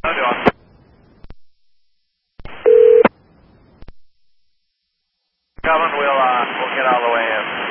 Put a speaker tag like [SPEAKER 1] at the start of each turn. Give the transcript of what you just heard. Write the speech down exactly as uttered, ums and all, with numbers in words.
[SPEAKER 1] How do I? Coming, we'll, uh, we'll get all the way in.